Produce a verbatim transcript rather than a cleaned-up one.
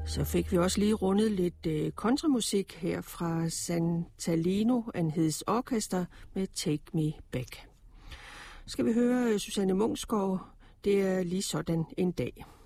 Så fik vi også lige rundet lidt øh, kontramusik her fra Santalino and His Orchestra med Take Me Back. Skal vi høre Susanne Munksgaard, det er lige sådan en dag.